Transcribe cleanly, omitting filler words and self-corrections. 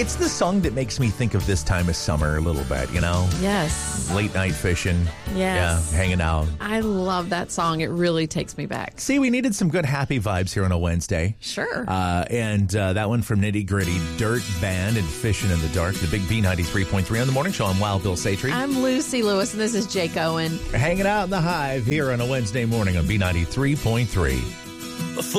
It's the song that makes me think of this time of summer a little bit, you know? Yes. Late night fishing. Yes. Yeah, hanging out. I love that song. It really takes me back. See, we needed some good happy vibes here on a Wednesday. Sure. And that one from Nitty Gritty, Dirt Band and Fishing in the Dark, the Big B93.3 on the morning show. I'm Wild Bill Satry. I'm Lucy Lewis, and this is Jake Owen. Hanging out in the Hive here on a Wednesday morning on B93.3.